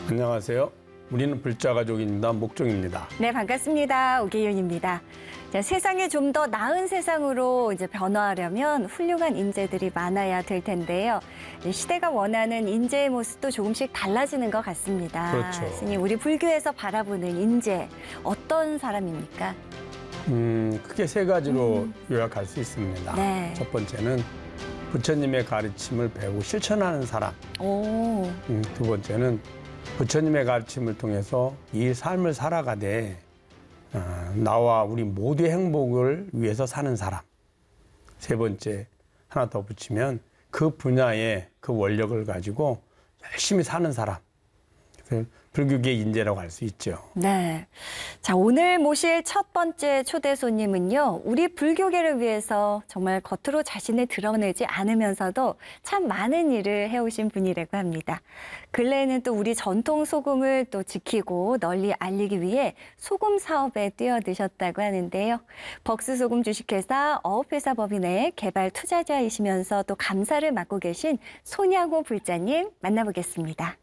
안녕하세요. 우리는 불자가족입니다. 목종입니다. 네, 반갑습니다. 오기윤입니다. 자, 세상이 좀 더 나은 세상으로 이제 변화하려면 훌륭한 인재들이 많아야 될 텐데요. 시대가 원하는 인재의 모습도 조금씩 달라지는 것 같습니다. 그렇죠. 스님, 우리 불교에서 바라보는 인재, 어떤 사람입니까? 크게 세 가지로 요약할 수 있습니다. 네. 첫 번째는 부처님의 가르침을 배우고 실천하는 사람. 오, 두 번째는 부처님의 가르침을 통해서 이 삶을 살아가되 나와 우리 모두의 행복을 위해서 사는 사람. 세 번째, 하나 더 붙이면 그 분야의 그 원력을 가지고 열심히 사는 사람. 그래서 불교계의 인재라고 할 수 있죠. 네. 자, 오늘 모실 첫 번째 초대 손님은요, 우리 불교계를 위해서 정말 겉으로 자신을 드러내지 않으면서도 참 많은 일을 해오신 분이라고 합니다. 근래에는 또 우리 전통 소금을 또 지키고 널리 알리기 위해 소금 사업에 뛰어드셨다고 하는데요. 벅스소금 주식회사 어업회사 법인의 개발 투자자이시면서 또 감사를 맡고 계신 손양호 불자님 만나보겠습니다.